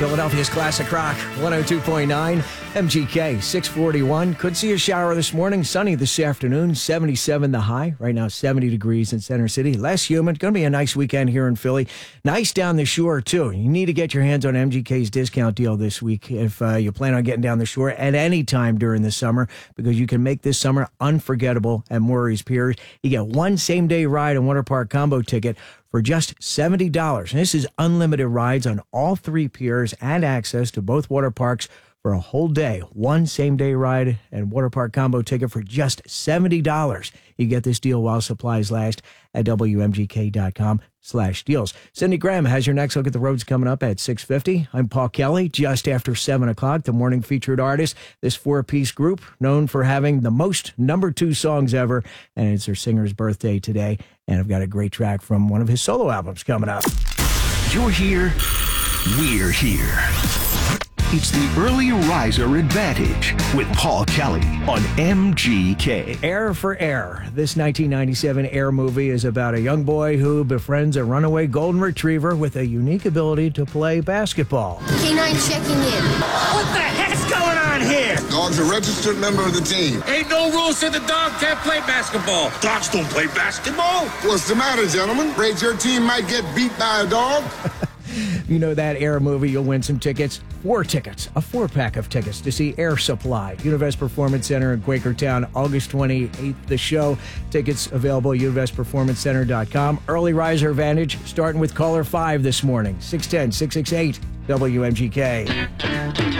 Philadelphia's Classic Rock, 102.9, MGK, 641. Could see a shower this morning, sunny this afternoon, 77 the high. Right now, 70 degrees in Center City. Less humid. Going to be a nice weekend here in Philly. Nice down the shore, too. You need to get your hands on MGK's discount deal this week if you plan on getting down the shore at any time during the summer, because you can make this summer unforgettable at Maury's Piers. You get one same-day ride and water park combo ticket for just $70. And this is unlimited rides on all three piers and access to both water parks for a whole day. One same-day ride and water park combo ticket for just $70. You get this deal while supplies last at WMGK.com/deals. Cindy Graham has your next look at the roads coming up at 6:50. I'm Paul Kelly. Just after 7 o'clock, the morning featured artist, this four-piece group known for having the most #2 songs ever, and it's their singer's birthday today. And I've got a great track from one of his solo albums coming up. You're here, we're here. It's the early riser advantage with Paul Kelly on MGK. Air for Air. This 1997 Air movie is about a young boy who befriends a runaway golden retriever with a unique ability to play basketball. K9 checking in. What the heck's going on here? Dog's a registered member of the team. Ain't no rules that the dog can't play basketball. Dogs don't play basketball. What's the matter, gentlemen? Afraid your team might get beat by a dog? You know that Air movie, you'll win some tickets. 4 tickets, a 4-pack of tickets to see Air Supply, Univest Performance Center in Quakertown, August 28th. The show. Tickets available at univestperformancecenter.com. Early riser advantage starting with caller 5 this morning, 610-668 WMGK.